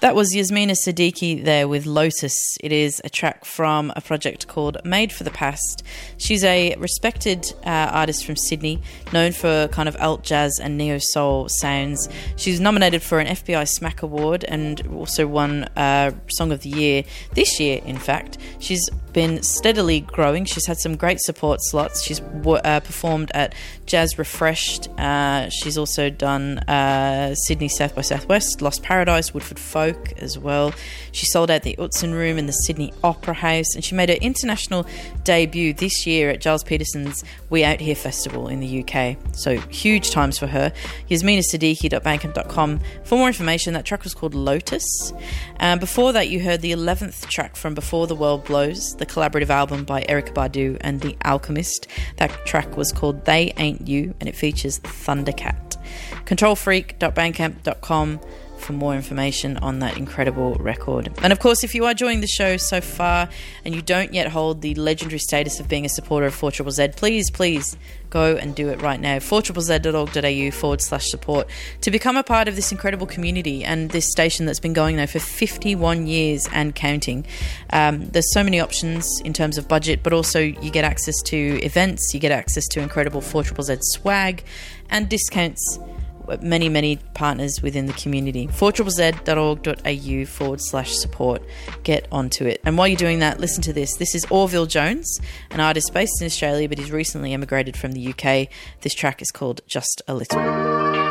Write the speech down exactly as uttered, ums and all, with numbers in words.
That was Yasmina Siddiqui there with Lotus. It is a track from a project called Made for the Past. She's a respected uh, artist from Sydney, known for kind of alt jazz and neo-soul sounds. She's nominated for an F B I Smack Award and also won uh, Song of the Year this year, in fact. She's been steadily growing. She's had some great support slots. She's uh, performed at Jazz Refreshed. Uh, she's also done uh, Sydney South by Southwest, Lost Paradise, Woodford Folk as well. She sold out the Utzon Room in the Sydney Opera House, and she made her international debut this year at Giles Peterson's We Out Here Festival in the U K. So huge times for her. Yasmina Siddiqui dot bandcamp dot com for more information. That track was called Lotus. Um, before that, you heard the eleventh track from Before the World Blows, the collaborative album by Erykah Badu and The Alchemist. That track was called They Ain't You, and it features Thundercat. control freak dot bandcamp dot com for more information on that incredible record. And of course, if you are enjoying the show so far and you don't yet hold the legendary status of being a supporter of four Z Z Z, please, please go and do it right now. four Z Z dot org dot a u forward slash support to become a part of this incredible community and this station that's been going now for fifty-one years and counting. Um, there's so many options in terms of budget, but also you get access to events, you get access to incredible four Z Z Z swag and discounts. Many, many partners within the community. four Z Z dot org dot a u forward slash support. Get onto it. And while you're doing that, listen to this. This is Orville Jones, an artist based in Australia, but he's recently emigrated from the U K. This track is called Just a Little.